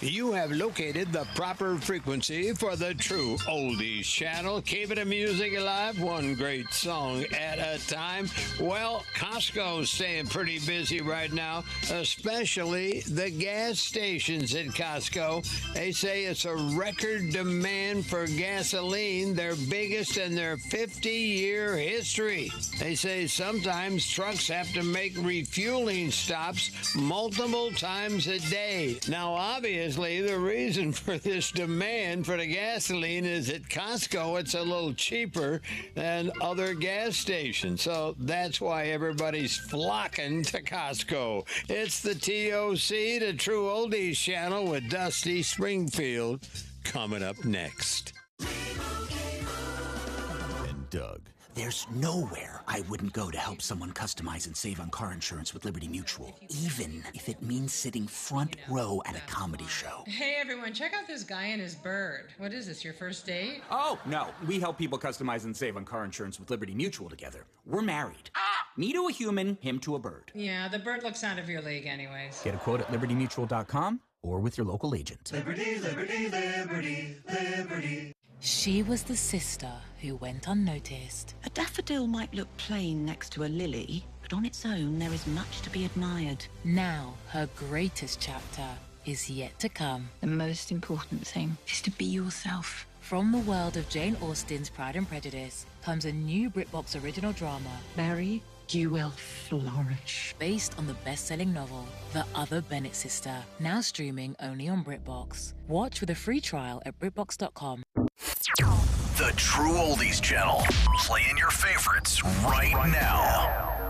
You have located the proper frequency for the True Oldies channel. Keeping the music alive, one great song at a time. Well, Costco's staying pretty busy right now, especially the gas stations at Costco. They say it's a record demand for gasoline, their biggest in their 50-year history. They say sometimes trucks have to make refueling stops multiple times a day. Now, obviously, the reason for this demand for the gasoline is at Costco, it's a little cheaper than other gas stations. So that's why everybody's flocking to Costco. It's the TOC, the True Oldies channel with Dusty Springfield, coming up next. And Doug. There's nowhere I wouldn't go to help someone customize and save on car insurance with Liberty Mutual, even if it means sitting front row at a comedy show. Hey everyone, check out this guy and his bird. What is this, your first date? Oh, no. We help people customize and save on car insurance with Liberty Mutual together. We're married. Me to a human, him to a bird. Yeah, the bird looks out of your league anyways. Get a quote at libertymutual.com or with your local agent. Liberty, liberty, liberty, liberty. She was the sister who went unnoticed. A daffodil might look plain next to a lily, but on its own there is much to be admired. Now, her greatest chapter is yet to come. The most important thing is to be yourself. From the world of Jane Austen's Pride and Prejudice comes a new BritBox original drama. Mary, you will flourish. Based on the best-selling novel, The Other Bennett Sister, now streaming only on BritBox. Watch with a free trial at BritBox.com. The True Oldies channel. Playing your favorites right now.